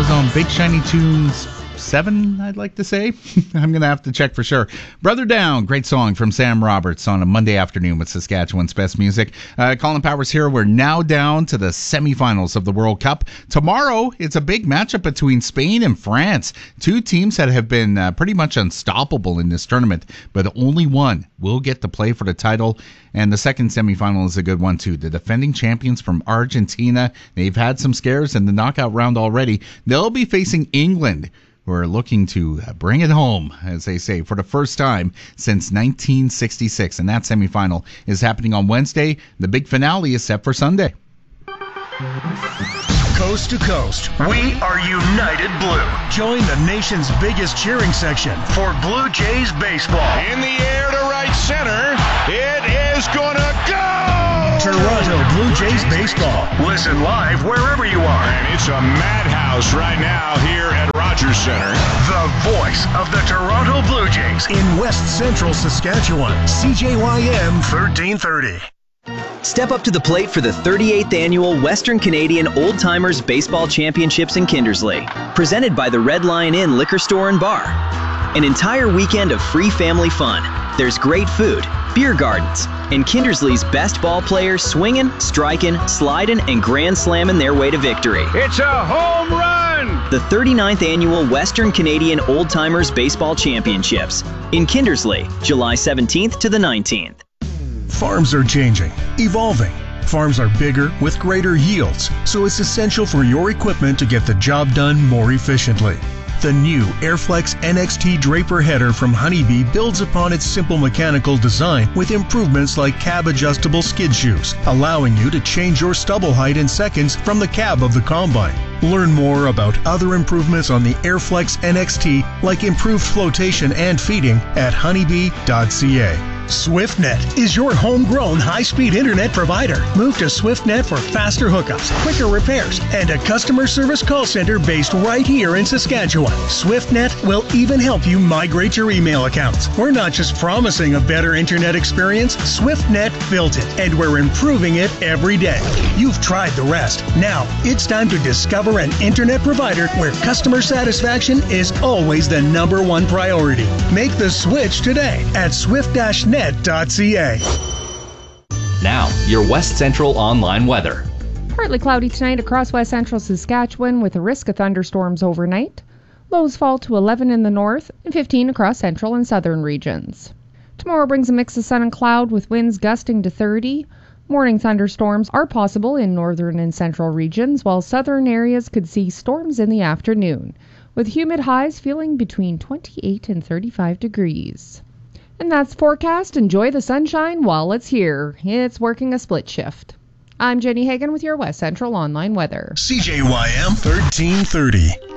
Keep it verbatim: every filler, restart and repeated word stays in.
was on Big Shiny Tunes seven, I'd like to say. I'm going to have to check for sure. Brother Down, great song from Sam Roberts on a Monday afternoon with Saskatchewan's best music. Uh, Colin Powers here. We're now down to the semifinals of the World Cup. Tomorrow, it's a big matchup between Spain and France. Two teams that have been uh, pretty much unstoppable in this tournament, but only one will get to play for the title. And the second semifinal is a good one, too. The defending champions from Argentina. They've had some scares in the knockout round already. They'll be facing England, who are looking to bring it home, as they say, for the first time since nineteen sixty-six. And that semifinal is happening on Wednesday. The big finale is set for Sunday. Coast to coast, we are United Blue. Join the nation's biggest cheering section for Blue Jays baseball. In the air to right center, it is gonna go! Toronto Blue Jays baseball. Listen live wherever you are. And it's a madhouse right now here at Rogers Center. The voice of the Toronto Blue Jays in West Central Saskatchewan. C J Y M thirteen thirty. Step up to the plate for the thirty-eighth Annual Western Canadian Old Timers Baseball Championships in Kindersley. Presented by the Red Lion Inn Liquor Store and Bar. An entire weekend of free family fun. There's great food, beer gardens, and Kindersley's best ball players swinging, striking, sliding, and grand slamming their way to victory. It's a home run! The thirty-ninth Annual Western Canadian Old Timers Baseball Championships in Kindersley, July seventeenth to the nineteenth. Farms are changing, evolving. Farms are bigger with greater yields, so it's essential for your equipment to get the job done more efficiently. The new Airflex N X T Draper header from Honeybee builds upon its simple mechanical design with improvements like cab adjustable skid shoes, allowing you to change your stubble height in seconds from the cab of the combine. Learn more about other improvements on the Airflex N X T, like improved flotation and feeding, at honeybee dot c a. SwiftNet is your homegrown high-speed internet provider. Move to SwiftNet for faster hookups, quicker repairs, and a customer service call center based right here in Saskatchewan. SwiftNet will even help you migrate your email accounts. We're not just promising a better internet experience, SwiftNet built it, and we're improving it every day. You've tried the rest. Now, it's time to discover an internet provider where customer satisfaction is always the number one priority. Make the switch today at swift dash net dot c a. Now, your West Central online weather. Partly cloudy tonight across West Central Saskatchewan with a risk of thunderstorms overnight. Lows fall to eleven in the north and fifteen across central and southern regions. Tomorrow brings a mix of sun and cloud with winds gusting to thirty. Morning thunderstorms are possible in northern and central regions, while southern areas could see storms in the afternoon, with humid highs feeling between twenty-eight and thirty-five degrees. And that's forecast. Enjoy the sunshine while it's here. It's working a split shift. I'm Jenny Hagan with your West Central Online weather. C J Y M thirteen thirty.